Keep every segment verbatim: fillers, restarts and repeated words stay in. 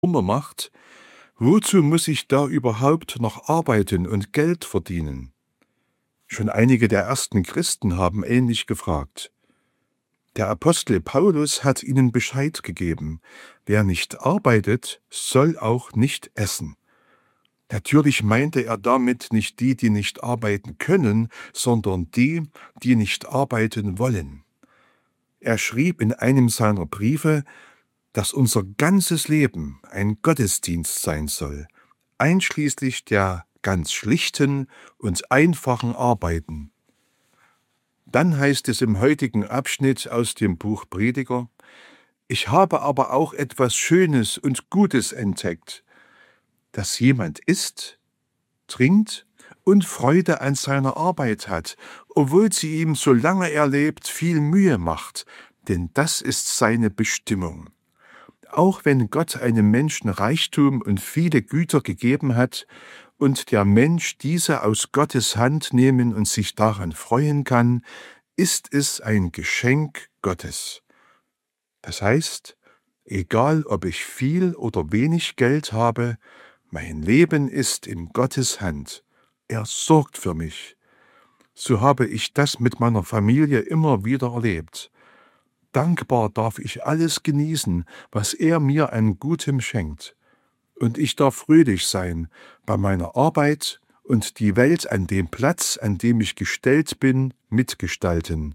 Hunger macht, wozu muss ich da überhaupt noch arbeiten und Geld verdienen? Schon einige der ersten Christen haben ähnlich gefragt. Der Apostel Paulus hat ihnen Bescheid gegeben: Wer nicht arbeitet, soll auch nicht essen. Natürlich meinte er damit nicht die, die nicht arbeiten können, sondern die, die nicht arbeiten wollen. Er schrieb in einem seiner Briefe, dass unser ganzes Leben ein Gottesdienst sein soll, einschließlich der ganz schlichten und einfachen Arbeiten. Dann heißt es im heutigen Abschnitt aus dem Buch Prediger: Ich habe aber auch etwas Schönes und Gutes entdeckt, dass jemand isst, trinkt und Freude an seiner Arbeit hat, obwohl sie ihm, solange er lebt, viel Mühe macht, denn das ist seine Bestimmung. Auch wenn Gott einem Menschen Reichtum und viele Güter gegeben hat und der Mensch diese aus Gottes Hand nehmen und sich daran freuen kann, ist es ein Geschenk Gottes. Das heißt, egal ob ich viel oder wenig Geld habe, mein Leben ist in Gottes Hand. Er sorgt für mich. So habe ich das mit meiner Familie immer wieder erlebt. Dankbar darf ich alles genießen, was er mir an Gutem schenkt. Und ich darf fröhlich sein bei meiner Arbeit und die Welt an dem Platz, an dem ich gestellt bin, mitgestalten.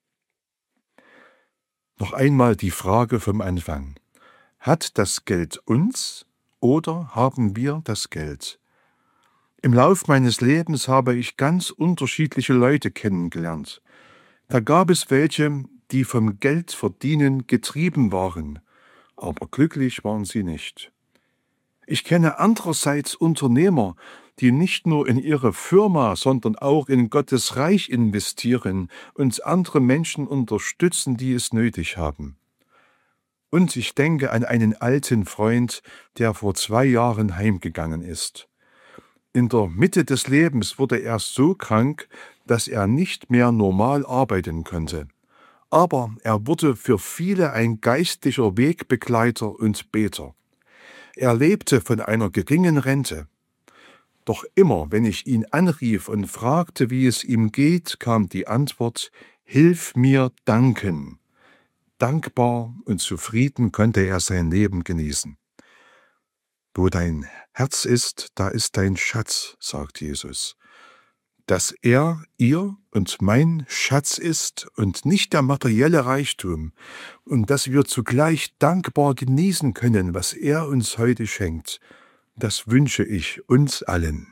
Noch einmal die Frage vom Anfang: Hat das Geld uns oder haben wir das Geld? Im Lauf meines Lebens habe ich ganz unterschiedliche Leute kennengelernt. Da gab es welche, die vom Geldverdienen getrieben waren, aber glücklich waren sie nicht. Ich kenne andererseits Unternehmer, die nicht nur in ihre Firma, sondern auch in Gottes Reich investieren und andere Menschen unterstützen, die es nötig haben. Und ich denke an einen alten Freund, der vor zwei Jahren heimgegangen ist. In der Mitte des Lebens wurde er so krank, dass er nicht mehr normal arbeiten konnte. Aber er wurde für viele ein geistlicher Wegbegleiter und Beter. Er lebte von einer geringen Rente. Doch immer, wenn ich ihn anrief und fragte, wie es ihm geht, kam die Antwort: Hilf mir danken. Dankbar und zufrieden konnte er sein Leben genießen. Wo dein Herz ist, da ist dein Schatz, sagt Jesus. Dass er, ihr und mein Schatz ist und nicht der materielle Reichtum, und dass wir zugleich dankbar genießen können, was er uns heute schenkt, das wünsche ich uns allen.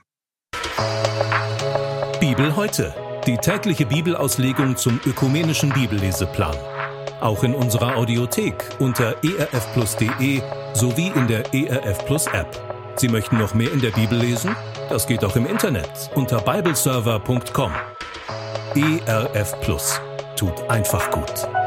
Bibel heute, die tägliche Bibelauslegung zum ökumenischen Bibelleseplan. Auch in unserer Audiothek unter e r f plus punkt de sowie in der E R F Plus App. Sie möchten noch mehr in der Bibel lesen? Das geht auch im Internet unter bibleserver punkt com. E R F Plus tut einfach gut.